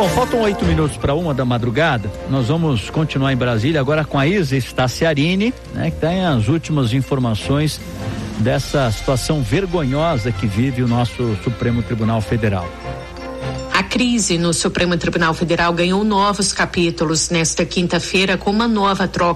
Bom, faltam 8 minutos para 1h da madrugada. Nós vamos continuar em Brasília agora com a Isa Staciarini, né, que tem as últimas informações dessa situação vergonhosa que vive o nosso Supremo Tribunal Federal. A crise no Supremo Tribunal Federal ganhou novos capítulos nesta quinta-feira com uma nova troca